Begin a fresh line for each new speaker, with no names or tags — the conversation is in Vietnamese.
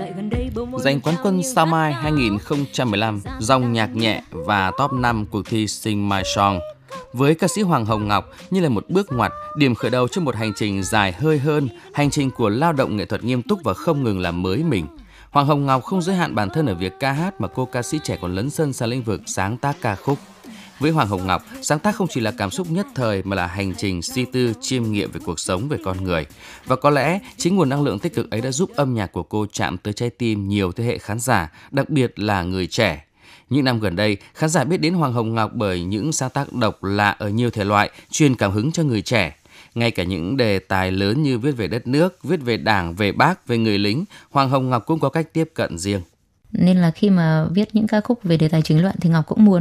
Giành quán quân Sao Mai 2015, dòng nhạc nhẹ và top 5 cuộc thi Sing My Song. Với ca sĩ Hoàng Hồng Ngọc như là một bước ngoặt, điểm khởi đầu cho một hành trình dài hơi hơn, hành trình của lao động nghệ thuật nghiêm túc và không ngừng làm mới mình. Hoàng Hồng Ngọc không giới hạn bản thân ở việc ca hát mà cô ca sĩ trẻ còn lấn sân sang lĩnh vực sáng tác ca khúc. Với Hoàng Hồng Ngọc, sáng tác không chỉ là cảm xúc nhất thời mà là hành trình suy tư, chiêm nghiệm về cuộc sống, về con người. Và có lẽ chính nguồn năng lượng tích cực ấy đã giúp âm nhạc của cô chạm tới trái tim nhiều thế hệ khán giả, đặc biệt là người trẻ. Những năm gần đây, khán giả biết đến Hoàng Hồng Ngọc bởi những sáng tác độc lạ ở nhiều thể loại, truyền cảm hứng cho người trẻ. Ngay cả những đề tài lớn như viết về đất nước, viết về Đảng, về Bác, về người lính, Hoàng Hồng Ngọc cũng có cách tiếp cận riêng.
Nên là khi mà viết những ca khúc về đề tài chính luận thì Ngọc cũng muốn